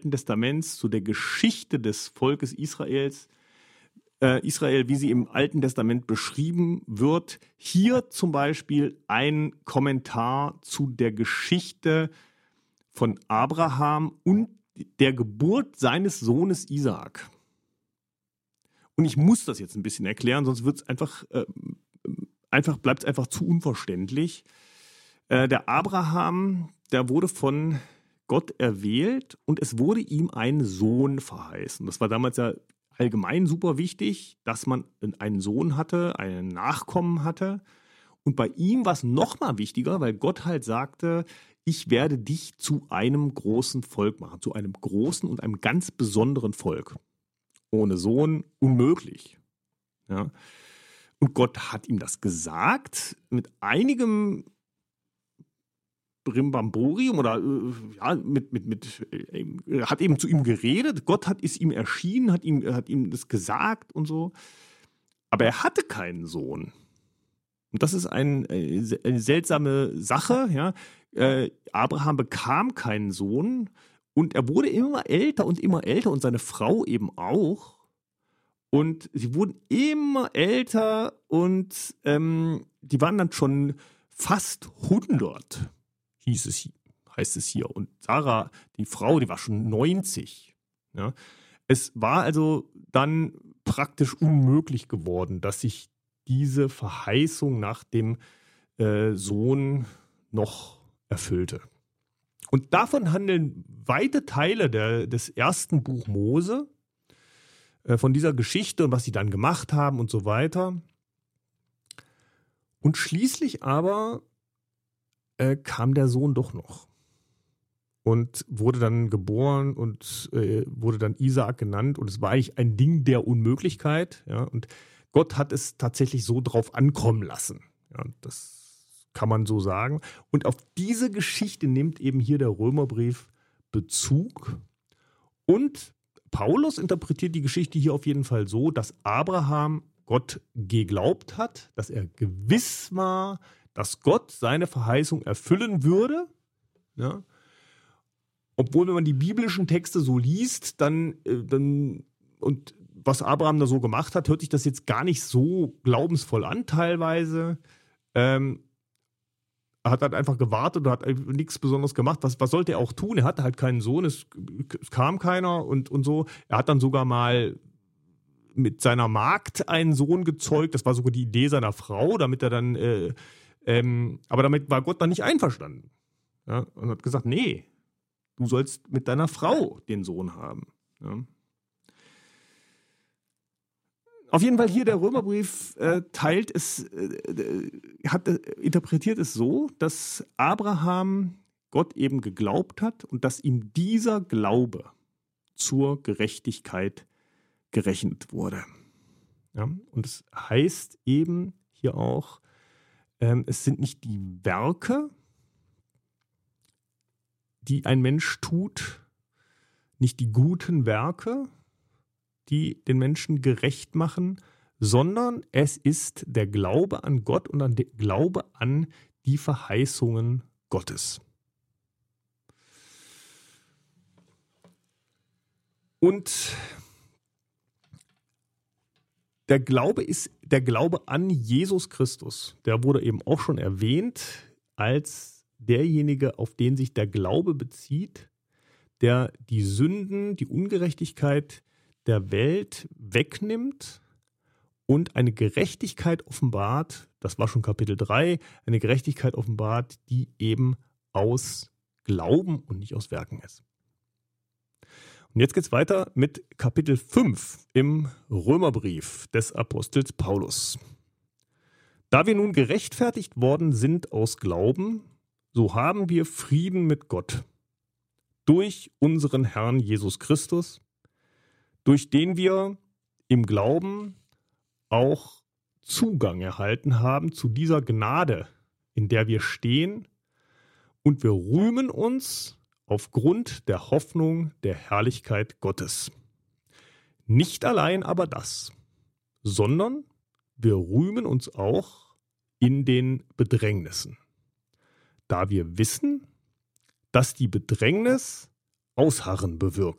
Alten Testaments, zu der Geschichte des Volkes Israels, Israel, wie sie im Alten Testament beschrieben wird. Hier zum Beispiel ein Kommentar zu der Geschichte von Abraham und der Geburt seines Sohnes Isaak. Und ich muss das jetzt ein bisschen erklären, sonst wird es bleibt es einfach zu unverständlich. Der Abraham, der wurde von Gott erwählt und es wurde ihm ein Sohn verheißen. Das war damals ja allgemein super wichtig, dass man einen Sohn hatte, einen Nachkommen hatte. Und bei ihm war es noch mal wichtiger, weil Gott halt sagte, ich werde dich zu einem großen Volk machen, zu einem großen und einem ganz besonderen Volk. Ohne Sohn unmöglich. Ja. Und Gott hat ihm das gesagt mit einigem Brimbamborium oder hat eben zu ihm geredet. Gott ist ihm erschienen, hat ihm das gesagt und so. Aber er hatte keinen Sohn. Und das ist eine seltsame Sache. Ja. Abraham bekam keinen Sohn und er wurde immer älter und seine Frau eben auch. Und sie wurden immer älter und die waren dann schon fast 100, heißt es hier. Und Sarah, die Frau, die war schon 90. Ja. Es war also dann praktisch unmöglich geworden, dass sich diese Verheißung nach dem Sohn noch erfüllte. Und davon handeln weite Teile des ersten Buch Mose, von dieser Geschichte und was sie dann gemacht haben und so weiter. Und schließlich aber kam der Sohn doch noch und wurde dann geboren und wurde dann Isaak genannt. Und es war eigentlich ein Ding der Unmöglichkeit. Ja, und Gott hat es tatsächlich so drauf ankommen lassen. Ja, das kann man so sagen. Und auf diese Geschichte nimmt eben hier der Römerbrief Bezug. Und Paulus interpretiert die Geschichte hier auf jeden Fall so, dass Abraham Gott geglaubt hat, dass er gewiss war, dass Gott seine Verheißung erfüllen würde. Ja. Obwohl, wenn man die biblischen Texte so liest, dann und was Abraham da so gemacht hat, hört sich das jetzt gar nicht so glaubensvoll an teilweise. Er hat halt einfach gewartet und hat nichts Besonderes gemacht. Was sollte er auch tun? Er hatte halt keinen Sohn, es kam keiner und so. Er hat dann sogar mal mit seiner Magd einen Sohn gezeugt. Das war sogar die Idee seiner Frau, damit er dann, aber damit war Gott dann nicht einverstanden. Ja, und hat gesagt, nee, du sollst mit deiner Frau den Sohn haben. Ja. Auf jeden Fall hier der Römerbrief interpretiert es so, dass Abraham Gott eben geglaubt hat und dass ihm dieser Glaube zur Gerechtigkeit gerechnet wurde. Ja, und es heißt eben hier auch, es sind nicht die Werke, die ein Mensch tut, nicht die guten Werke, die den Menschen gerecht machen, sondern es ist der Glaube an Gott und der Glaube an die Verheißungen Gottes. Und der Glaube ist der Glaube an Jesus Christus. Der wurde eben auch schon erwähnt als derjenige, auf den sich der Glaube bezieht, der die Sünden, die Ungerechtigkeit der Welt wegnimmt und eine Gerechtigkeit offenbart, das war schon Kapitel 3, eine Gerechtigkeit offenbart, die eben aus Glauben und nicht aus Werken ist. Und jetzt geht es weiter mit Kapitel 5 im Römerbrief des Apostels Paulus. Da wir nun gerechtfertigt worden sind aus Glauben, so haben wir Frieden mit Gott durch unseren Herrn Jesus Christus, durch den wir im Glauben auch Zugang erhalten haben zu dieser Gnade, in der wir stehen, und wir rühmen uns aufgrund der Hoffnung der Herrlichkeit Gottes. Nicht allein aber das, sondern wir rühmen uns auch in den Bedrängnissen, da wir wissen, dass die Bedrängnis Ausharren bewirkt.